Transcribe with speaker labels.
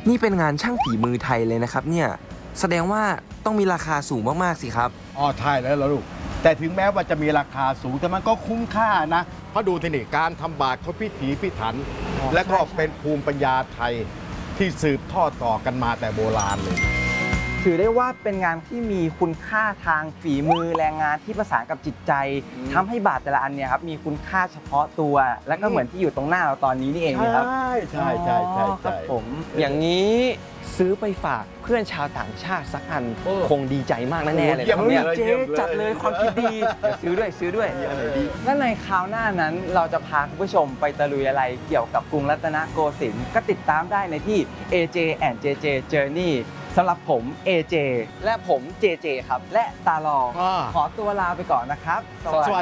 Speaker 1: นี่เป็นงานช่างฝีมือไทยเลยนะครับเนี่ยแสดงว่าต้องมีราคาสูงมากๆสิครับ
Speaker 2: อ๋อใช่แล้วล่ะลูกแต่ถึงแม้ว่าจะมีราคาสูงแต่มันก็คุ้มค่านะเพราะดูทีนี่การทำบาตรเขาพิถีพิถันและก็เป็นภูมิปัญญาไทยที่สืบทอดต่อกันมาแต่โบราณเลย
Speaker 3: ถือได้ว่าเป็นงานที่มีคุณค่าทางฝีมือแรงงานที่ประสานกับจิตใจทำให้บาตรแต่ละอันเนี่ยครับมีคุณค่าเฉพาะตัว และก็เหมือนที่อยู่ตรงหน้าเราตอนนี้นี่เองนะครับ
Speaker 2: ใช่
Speaker 3: ครับผม
Speaker 1: อย่างนี้ซื้อไปฝากเพื่อนชาวต่างชาติสักอันคงดีใจมากแน่ๆเลยครับเนี่ย
Speaker 3: เจ๊จัดเลยความคิดดีเดี๋ยวซื้อด้วยและในคราวหน้านั้นเราจะพาคุณผู้ชมไปตะลุยอะไรเกี่ยวกับกรุงรัตนโกสินทร์ก็ติดตามได้ในที่ AJ and JJ Journey สำหรับผม AJ และผม JJ ครับและตาลองขอตัวลาไปก่อนนะครับ
Speaker 2: สวัส